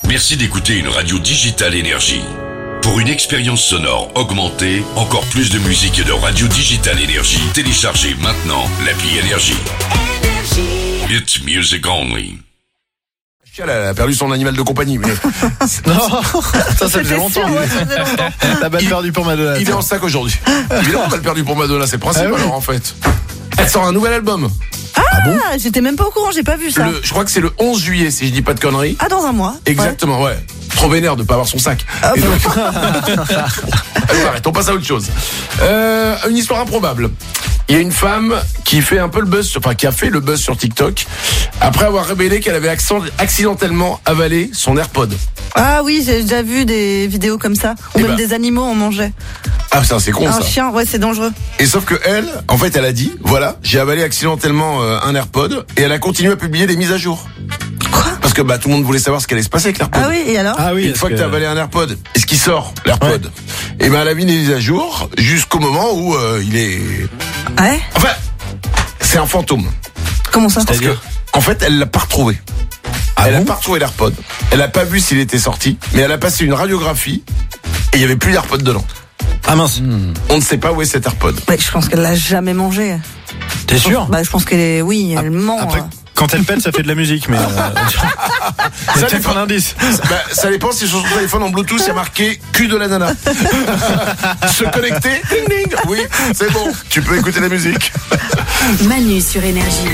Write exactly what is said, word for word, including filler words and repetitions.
Merci d'écouter une radio digitale Énergie. Pour une expérience sonore augmentée, encore plus de musique et de radio digitale Énergie, téléchargez maintenant l'appli Énergie. It's music only. Elle a perdu son animal de compagnie, mais non, ça, ça faisait longtemps. Ouais, ça faisait longtemps. La balle perdue pour Madonna. il est en sac aujourd'hui. Évidemment, elle a perdu pour Madonna, c'est le principe Ah oui. alors en fait. Elle sort un nouvel album. Ah, j'étais même pas au courant, j'ai pas vu ça. Le, je crois que c'est le onze juillet, si je dis pas de conneries. Ah, dans un mois. Exactement, ouais. Trop vénère de pas avoir son sac. Ah, Et donc... Allez, arrête, on passe à autre chose. Euh, une histoire improbable. Il y a une femme qui fait un peu le buzz, enfin qui a fait le buzz sur TikTok après avoir révélé qu'elle avait accent- accidentellement avalé son AirPod. Ah oui, j'ai déjà vu des vidéos comme ça. Ou Eh même ben. des animaux en mangeaient. Ah putain, c'est con Un ça. chien, ouais, c'est dangereux. Et sauf que elle, en fait, elle a dit, voilà, j'ai avalé accidentellement euh, un AirPod, et elle a continué à publier des mises à jour. Quoi ? Parce que bah tout le monde voulait savoir ce qui allait se passer avec l'AirPod. Ah oui, et alors ? Ah oui, Une est-ce fois que, que t'as avalé un AirPod, est-ce qu'il sort l'AirPod ? Et ben elle a mis des mises à jour jusqu'au moment où euh, il est. Ouais ? Enfin, c'est un fantôme. Comment ça ? Parce que, en fait, elle l'a pas retrouvé. Ah elle a bon pas retrouvé l'AirPod. Elle a pas vu s'il était sorti, mais elle a passé une radiographie et il y avait plus d'AirPod dedans. Ah mince. On ne sait pas où est cet AirPod. Ouais, je pense qu'elle l'a jamais mangé. T'es sûr? Bah, je pense qu'elle est, oui, elle ment. Après, hein. quand elle pète, ça fait de la musique, mais. Euh, Ça c'est dépend. un indice. Bah, ça dépend si sur son téléphone en Bluetooth il y a marqué cul de la nana. Se connecter, ding ding. Oui, c'est bon. Tu peux écouter la musique. Manu sur Énergie.